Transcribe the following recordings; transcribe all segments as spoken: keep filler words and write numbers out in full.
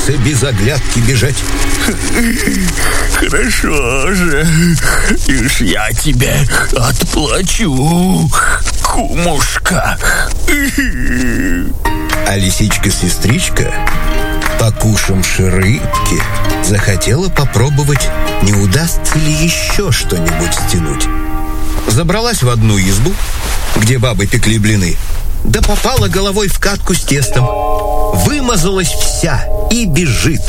бросился без оглядки бежать. Хорошо же, и уж я тебе отплачу, кумушка. А лисичка-сестричка, покушавши рыбки, захотела попробовать, не удастся ли еще что-нибудь стянуть. Забралась в одну избу, где бабы пекли блины, да попала головой в катку с тестом. Вымазалась вся и бежит.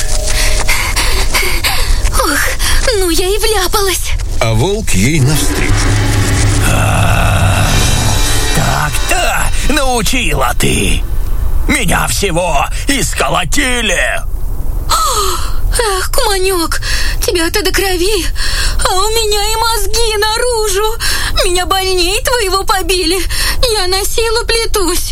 Ох, ну я и вляпалась. А волк ей навстречу. Так-то научила ты. Меня всего исколотили. Эх, куманек, тебя-то до крови, а у меня и мозги наружу. Меня больней твоего побили. Я на силу плетусь.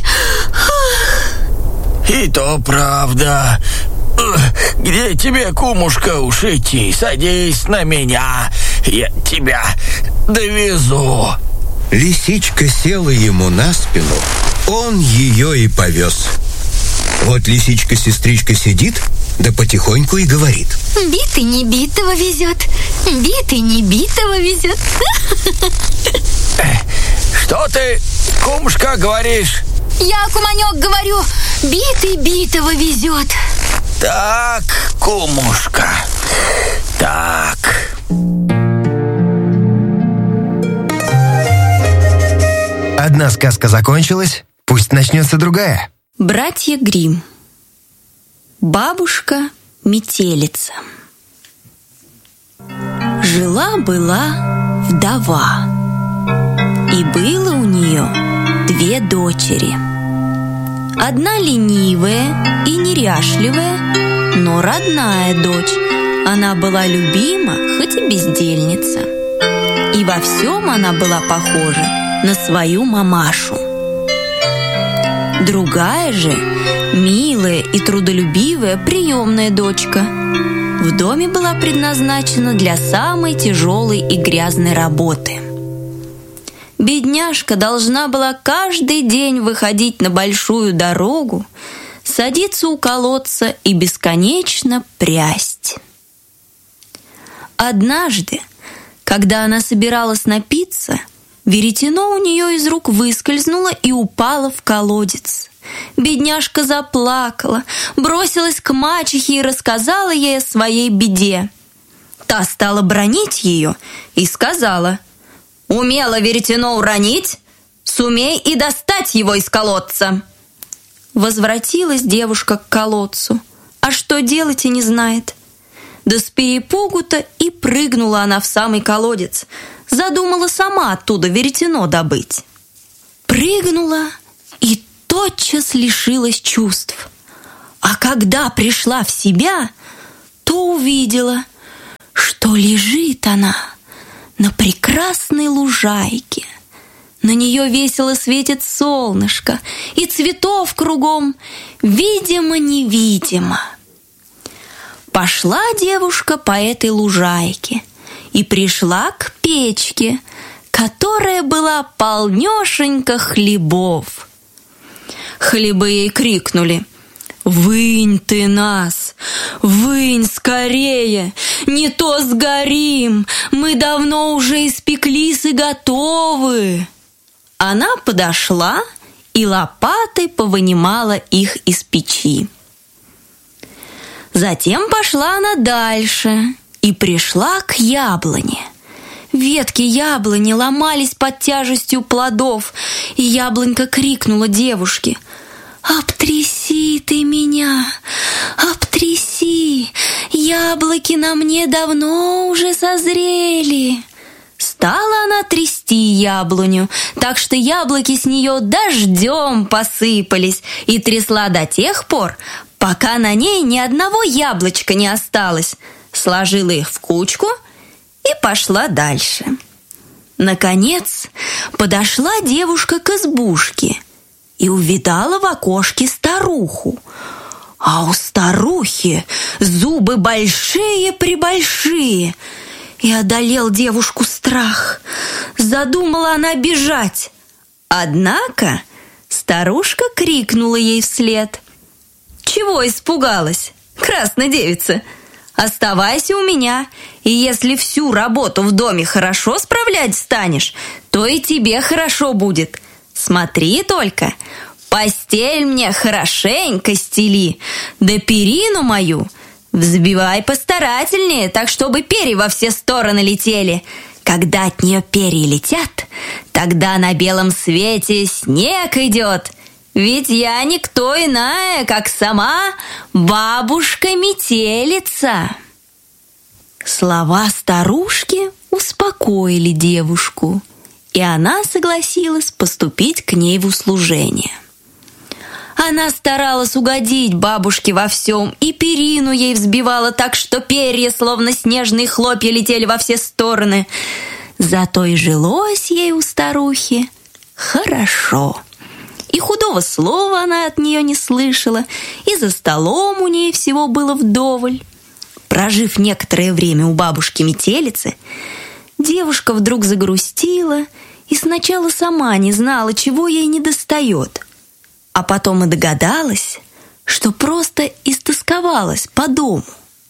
И то правда. Где тебе, кумушка, уж идти? Садись на меня, я тебя довезу. Лисичка села ему на спину, он ее и повез. Вот лисичка-сестричка сидит, да потихоньку и говорит: битый не битого везет, битый не битого везет. Что ты, кумушка, говоришь? Я, куманек, говорю, битый битого везет. Так, кумушка, так. Одна сказка закончилась, пусть начнется другая. Братья Гримм. Бабушка-метелица. Жила-была вдова, и было у нее две дочери. Одна ленивая и неряшливая, но родная дочь. Она была любима, хоть и бездельница. И во всем она была похожа на свою мамашу. Другая же, милая и трудолюбивая приемная дочка, в доме была предназначена для самой тяжелой и грязной работы. Бедняжка должна была каждый день выходить на большую дорогу, садиться у колодца и бесконечно прясть. Однажды, когда она собиралась напиться, веретено у нее из рук выскользнуло и упало в колодец. Бедняжка заплакала, бросилась к мачехе и рассказала ей о своей беде. Та стала бранить ее и сказала: «Умела веретено уронить, сумей и достать его из колодца». Возвратилась девушка к колодцу, а что делать и не знает. Да с перепугу-то и прыгнула она в самый колодец, задумала сама оттуда веретено добыть. Прыгнула и тотчас лишилась чувств. А когда пришла в себя, то увидела, что лежит она на прекрасной лужайке. На нее весело светит солнышко, и цветов кругом видимо-невидимо. Пошла девушка по этой лужайке и пришла к печке, которая была полнешенька хлебов. Хлебы ей крикнули: «Вынь ты нас! Вынь скорее! Не то сгорим! Мы давно уже испеклись и готовы!» Она подошла и лопатой повынимала их из печи. Затем пошла она дальше и пришла к яблоне. Ветки яблони ломались под тяжестью плодов, и яблонька крикнула девушке: «Обтряси ты меня, обтряси, яблоки на мне давно уже созрели». Стала она трясти яблоню, так что яблоки с нее дождем посыпались, и трясла до тех пор, пока на ней ни одного яблочка не осталось. Сложила их в кучку и пошла дальше. Наконец подошла девушка к избушке и увидала в окошке старуху. А у старухи зубы большие-пребольшие. И одолел девушку страх. Задумала она бежать. Однако старушка крикнула ей вслед: «Чего испугалась? К красная девица, оставайся у меня, и если всю работу в доме хорошо справлять станешь, то и тебе хорошо будет. Смотри только, постель мне хорошенько стели, да перину мою взбивай постарательнее, так чтобы перья во все стороны летели. Когда от нее перья летят, тогда на белом свете снег идет. Ведь я никто иная, как сама бабушка-метелица». Слова старушки успокоили девушку, и она согласилась поступить к ней в услужение. Она старалась угодить бабушке во всем, и перину ей взбивала так, что перья, словно снежные хлопья, летели во все стороны. Зато и жилось ей у старухи хорошо. И худого слова она от нее не слышала, и за столом у ней всего было вдоволь. Прожив некоторое время у бабушки-метелицы, девушка вдруг загрустила и сначала сама не знала, чего ей недостает, а потом и догадалась, что просто истосковалась по дому.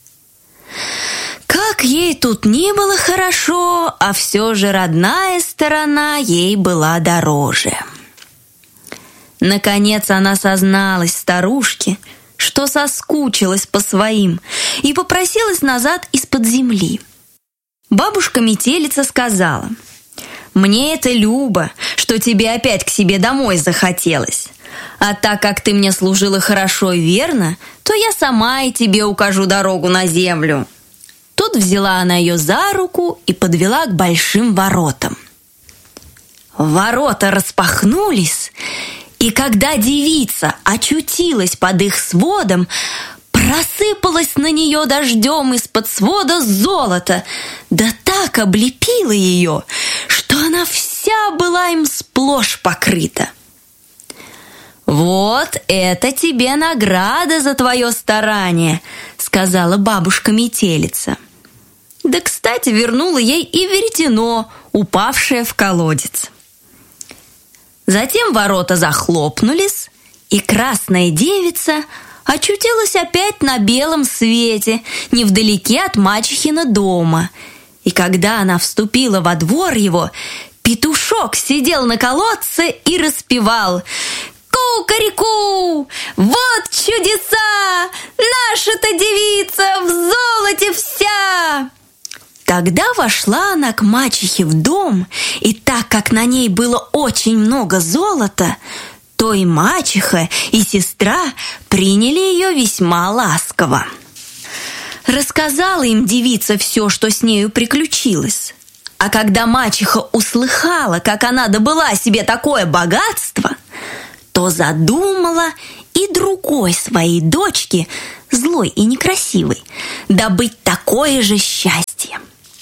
Как ей тут ни было хорошо, а все же родная сторона ей была дороже. Наконец она созналась старушке, что соскучилась по своим, и попросилась назад из-под земли. Бабушка-метелица сказала: «Мне это любо, что тебе опять к себе домой захотелось. А так как ты мне служила хорошо и верно, то я сама и тебе укажу дорогу на землю». Тут взяла она ее за руку и подвела к большим воротам. Ворота распахнулись, и когда девица очутилась под их сводом, просыпалась на нее дождем из-под свода золото, да так облепила ее, что она вся была им сплошь покрыта. «Вот это тебе награда за твое старание», — сказала бабушка-метелица. Да, кстати, вернула ей и веретено, упавшее в колодец. Затем ворота захлопнулись, и красная девица очутилась опять на белом свете, невдалеке от мачехина дома. И когда она вступила во двор его, петушок сидел на колодце и распевал: «Ку-ка-ри-ку! Вот чудеса! Наша-то девица в золоте вся!» Тогда вошла она к мачехе в дом, и так как на ней было очень много золота, то и мачеха, и сестра приняли ее весьма ласково. Рассказала им девица все, что с нею приключилось. А когда мачеха услыхала, как она добыла себе такое богатство, то задумала и другой своей дочке, злой и некрасивой, добыть такое же счастье.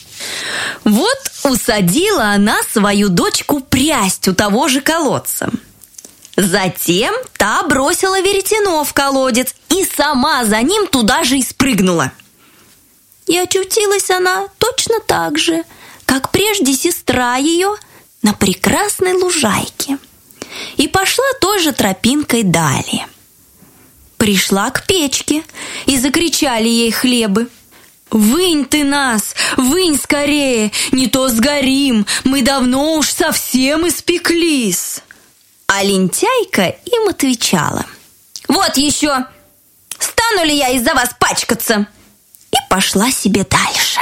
Вот усадила она свою дочку прясть у того же колодца. Затем та бросила веретено в колодец и сама за ним туда же и спрыгнула. И очутилась она точно так же, как прежде сестра ее, на прекрасной лужайке, и пошла той же тропинкой далее. Пришла к печке, и закричали ей хлебы: «Вынь ты нас, вынь скорее, не то сгорим, мы давно уж совсем испеклись». А лентяйка им отвечала: «Вот еще! Стану ли я из-за вас пачкаться?» И пошла себе дальше.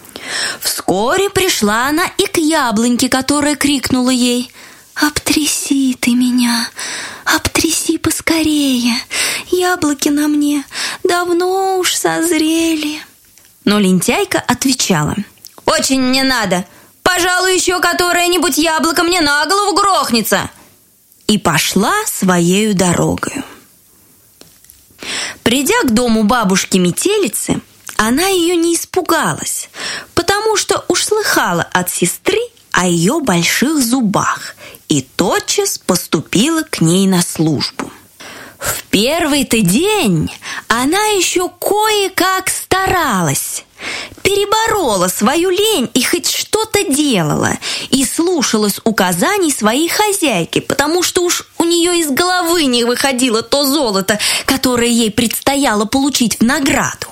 Вскоре пришла она и к яблоньке, которая крикнула ей: «Обтряси ты меня, обтряси поскорее, яблоки на мне давно уж созрели». Но лентяйка отвечала: «Очень не надо, пожалуй, еще которое-нибудь яблоко мне на голову грохнется». И пошла своею дорогою. Придя к дому бабушки-метелицы, она ее не испугалась, потому что уж слыхала от сестры о ее больших зубах и тотчас поступила к ней на службу. В первый-то день она еще кое-как старалась. переборола свою лень и хоть что-то делала, и слушалась указаний своей хозяйки, потому что уж у нее из головы не выходило то золото, которое ей предстояло получить в награду.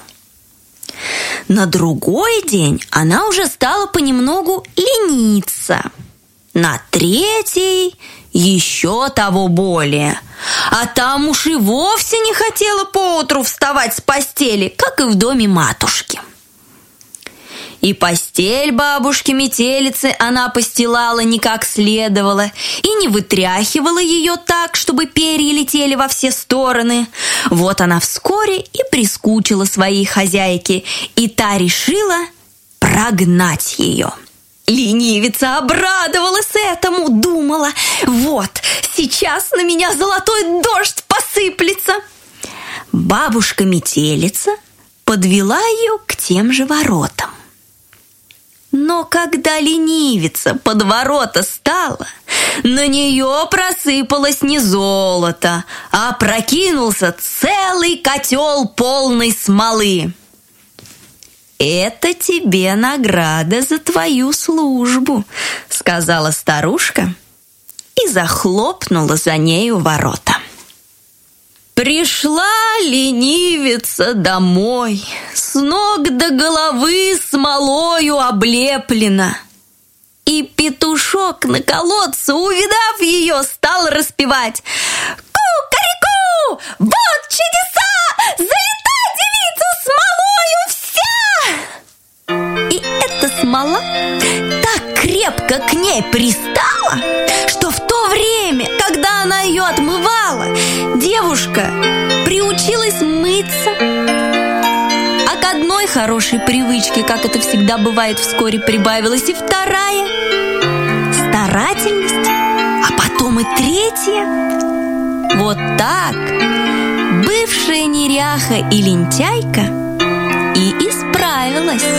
На другой день она уже стала понемногу лениться. На третий еще того более. А там уж и вовсе не хотела поутру вставать с постели, как и в доме матушки. И постель бабушки-метелицы она постилала не как следовало и не вытряхивала ее так, чтобы перья летели во все стороны. Вот она вскоре и прискучила своей хозяйке, и та решила прогнать ее. Ленивица обрадовалась этому, думала: вот, сейчас на меня золотой дождь посыплется. Бабушка-метелица подвела ее к тем же воротам. Но когда ленивица под ворота стала, на нее просыпалось не золото, а прокинулся целый котел полной смолы. «Это тебе награда за твою службу», — сказала старушка и захлопнула за нею ворота. Пришла ленивица домой, с ног до головы смолою облеплена. И петушок на колодце, увидав ее, стал распевать: «Ку-ка-ри-ку! Вот чудеса! Залета девица смолою вся!» И эта смола так крепко к ней пристала, что в то время, когда она ее отмывала, девушка приучилась мыться. А к одной хорошей привычке, как это всегда бывает, вскоре прибавилась и вторая старательность, а потом и третья. Вот так бывшая неряха и лентяйка и исправилась.